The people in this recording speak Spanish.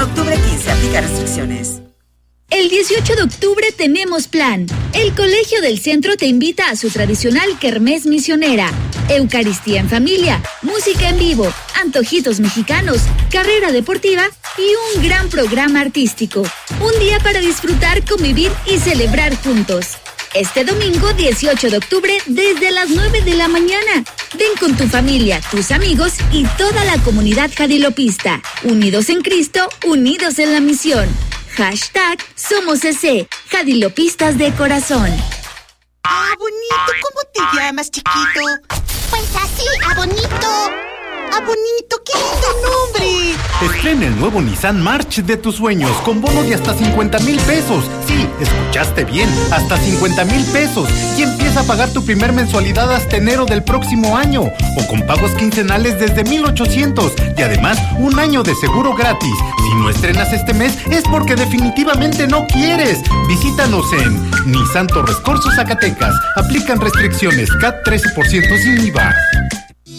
octubre 15, aplica restricciones. El 18 de octubre tenemos plan. El Colegio del Centro te invita a su tradicional kermés misionera. Eucaristía en familia, música en vivo, antojitos mexicanos, carrera deportiva y un gran programa artístico. Un día para disfrutar, convivir y celebrar juntos. Este domingo 18 de octubre desde las 9 de la mañana. Ven con tu familia, tus amigos y toda la comunidad jadilopista. Unidos en Cristo, unidos en la misión. #Somos EC, Jadilopistas de corazón. Ah, bonito, ¿cómo te llamas, chiquito? Pues así, Abonito. ¡Abonito! ¡Qué lindo nombre! Estrena el nuevo Nissan March de tus sueños con bono de hasta 50,000 pesos. Sí, escuchaste bien, hasta 50,000 pesos. Y empieza a pagar tu primer mensualidad hasta enero del próximo año. O con pagos quincenales desde 1,800. Y además, un año de seguro gratis. Si no estrenas este mes, es porque definitivamente no quieres. Visítanos en Nissan Torres Corzo, Zacatecas. Aplican restricciones, CAT 13% sin IVA.